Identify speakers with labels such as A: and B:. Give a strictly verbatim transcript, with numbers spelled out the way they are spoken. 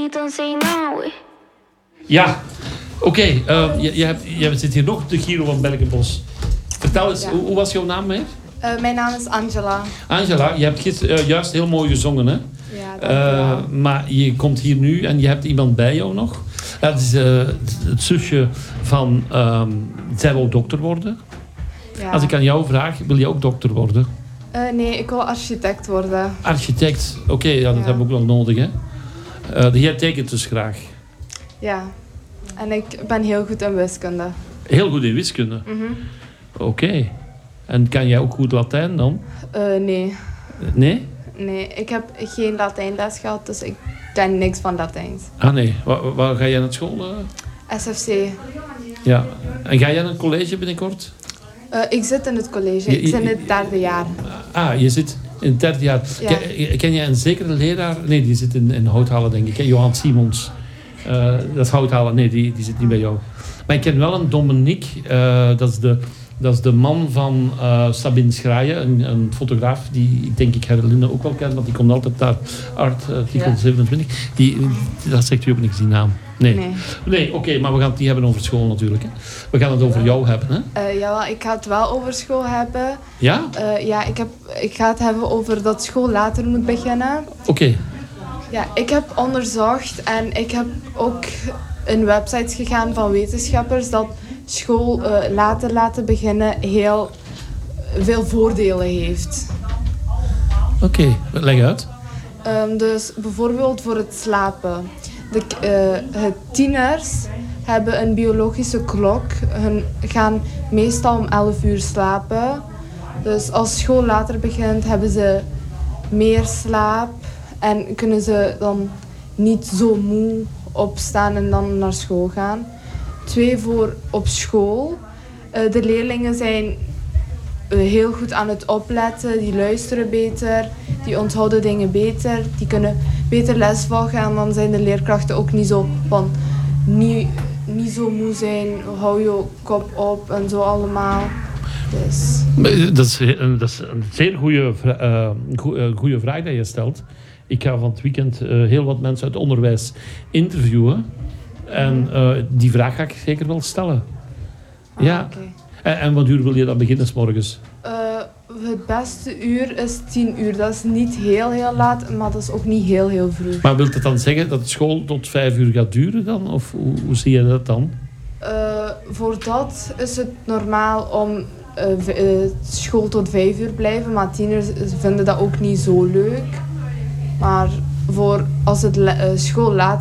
A: então say no.
B: Ja, oké. Okay, uh, je, je, hebt, je zit hier nog, de Giro van Berkenbos. Vertel eens, ja. hoe, hoe was jouw naam meer?
C: Uh, mijn naam is Angela.
B: Angela, je hebt gister, uh, juist heel mooi gezongen, hè?
C: Ja, dank
B: uh, maar je komt hier nu en je hebt iemand bij jou nog. Dat is uh, het zusje van... Um, zij wil ook dokter worden. Ja. Als ik aan jou vraag, wil je ook dokter worden?
C: Uh, nee, ik wil architect worden.
B: Architect, oké, okay, ja, dat ja. hebben we ook nog nodig, hè? Uh, jij tekent dus graag.
C: Ja, en ik ben heel goed in wiskunde.
B: Heel goed in wiskunde?
C: Mm-hmm.
B: Oké. Okay. En kan jij ook goed Latijn dan?
C: Uh, nee.
B: Nee?
C: Nee, ik heb geen Latijnles gehad, dus ik ken niks van Latijns.
B: Ah nee, waar, waar ga jij naar school? Uh?
C: S F C.
B: Ja. En ga jij naar een college binnenkort?
C: Uh, ik zit in het college, ik zit in het derde jaar.
B: Ah, je zit in het derde jaar. Ja. Ken, ken jij een zekere leraar? Nee, die zit in, in Houthalen, denk ik. Hè? Johan Simons. Uh, dat is Houthalen. Nee, die, die zit niet bij jou. Maar ik ken wel een Dominique. Uh, dat is de... Dat is de man van uh, Sabine Schraaien, een, een fotograaf die ik denk ik Herlinde ook wel ken, want die komt altijd daar, Art artikel ja. zevenentwintig. Die, die, dat zegt u ook niks, die naam. Nee, nee, nee oké, okay, maar we gaan het niet hebben over school natuurlijk. Hè. We gaan het over jou hebben. Hè?
C: Uh, ja, ik ga het wel over school hebben.
B: Ja?
C: Uh, ja, ik, heb, ik ga het hebben over dat school later moet beginnen.
B: Oké. Okay.
C: Ja, ik heb onderzocht en ik heb ook in websites gegaan van wetenschappers dat school uh, later laten beginnen heel veel voordelen heeft.
B: Oké, okay, leg uit.
C: Um, dus bijvoorbeeld voor het slapen. De uh, het tieners hebben een biologische klok. Hun gaan meestal om elf uur slapen. Dus als school later begint, hebben ze meer slaap en kunnen ze dan niet zo moe opstaan en dan naar school gaan. Twee, voor op school. Uh, de leerlingen zijn uh, heel goed aan het opletten. Die luisteren beter. Die onthouden dingen beter. Die kunnen beter les volgen. En dan zijn de leerkrachten ook niet zo van... Niet, niet zo moe zijn. Hou je kop op en zo allemaal. Dus.
B: Dat is, dat is een zeer goede, uh, goede vraag dat je stelt. Ik ga van het weekend uh, heel wat mensen uit het onderwijs interviewen. En uh, die vraag ga ik zeker wel stellen.
C: Ah,
B: ja.
C: Okay.
B: En, en wat uur wil je dan beginnen 's morgens?
C: Uh, het beste uur is tien uur. Dat is niet heel heel laat, maar dat is ook niet heel heel vroeg.
B: Maar wil dat dan zeggen dat de school tot vijf uur gaat duren dan? Of hoe, hoe zie je dat dan?
C: Uh, voor dat is het normaal om uh, v- uh, school tot vijf uur blijven. Maar tieners vinden dat ook niet zo leuk. Maar voor als het le- uh, school later